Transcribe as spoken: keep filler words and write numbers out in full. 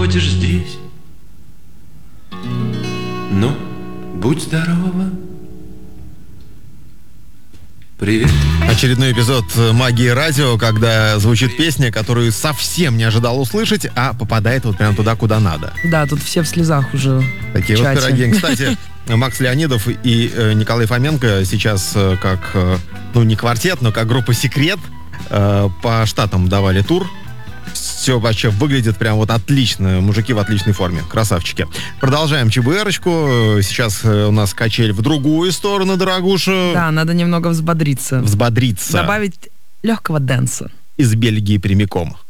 ходишь здесь? Ну, будь здорова. Привет. Очередной эпизод «Магии радио», когда звучит песня, которую совсем не ожидал услышать, а попадает вот прямо туда, куда надо. Да, тут все в слезах уже. Такие вот пироги. Кстати, Макс Леонидов и э, Николай Фоменко сейчас э, как, э, ну не квартет, но как группа «Секрет» э, по штатам давали тур. Все вообще выглядит прям вот отлично. Мужики в отличной форме. Красавчики. Продолжаем ЧБРочку. Сейчас у нас качель в другую сторону, дорогуша. Да, надо немного взбодриться. Взбодриться. Добавить легкого дэнса. Из Бельгии прямиком.